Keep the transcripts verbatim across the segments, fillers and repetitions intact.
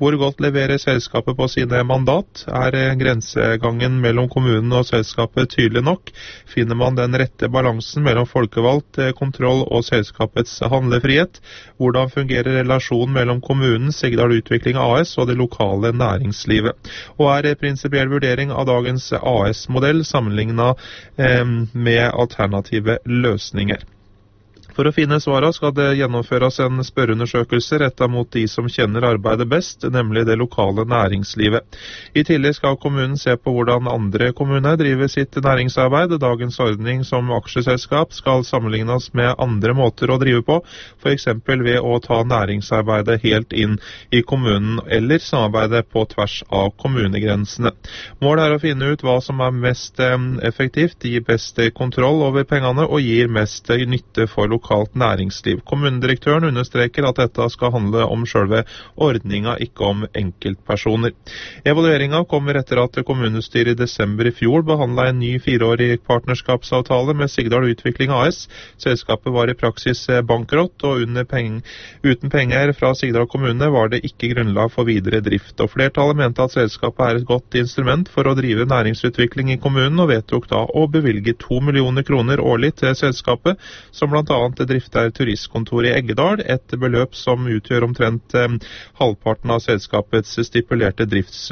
Hvor godt leverer selskapet på sine mandat? Er grensegangen mellom kommunen og selskapet tydelig nok? Finner man den rette balansen mellom folkevalgt kontroll og selskapets handlefrihet? Hvordan fungerer relasjonen mellom kommunen, Sigdal Utvikling A S og det lokale næringslivet? Og er prinsipiell vurdering av dagens A S-modell sammenlignet eh, med alternative løsninger? For å finne svaret skal det gjennomføres en spørreundersøkelse rettet mot de som kjenner arbeidet best, nemlig det lokale næringslivet. I tillegg skal kommunen se på hvordan andre kommuner driver sitt næringsarbeid. Dagens ordning som aksjeselskap skal sammenlignes med andre måter å drive på, for eksempel ved å ta næringsarbeidet helt inn i kommunen, eller samarbeide på tvers av kommunegrensene. Målet er å finne ut hva som er mest effektivt, gir best kontroll over pengene og gir mest nytte for lokale lokalt næringsliv. Kommunedirektøren understreker at dette skal handle om selve ordninga, ikke om enkeltpersoner. Evalueringa kommer etter at kommunestyret i desember i fjor behandlet en ny fireårig partnerskapsavtale med Sigdal Utvikling A S. Selskapet var i praksis bankrott, og under peng uten penger fra Sigdal kommune var det ikke grunnlag for videre drift. Og flertallet mente at selskapet er et godt instrument for å drive næringsutvikling i kommunen, og vedtok da å bevilge to millioner kroner årlig til selskapet, som blant annet drifter turistkontor i Eggedal, et beløp som utgjør omtrent eh, halvparten av selskapets stipulerte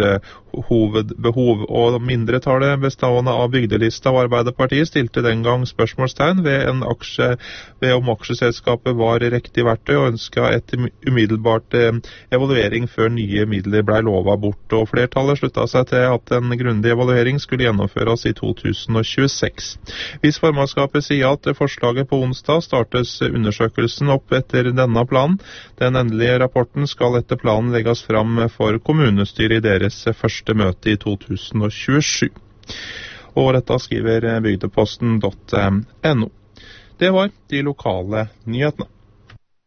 driftshovedbehov. Og mindretallet bestående av Bygdelista og Arbeiderpartiet stilte den gang spørsmålstegn ved, en aksje, ved om aksjeselskapet var riktig verktøy, og ønsket et umiddelbart eh, evaluering før nye midler ble lovet bort. Og flertallet sluttet seg til at en grundig evaluering skulle gjennomføres i to tusen og tjueseks. Hvis formannskapet sier at forslaget på onsdag starter undersøkelsen opp etter denne planen. Den endelige rapporten skal etter planen legges fram for kommunestyret i deres første møte i to tusen og tjuesju. Og dette skriver bygdeposten punktum no. Det var de lokale nyhetene.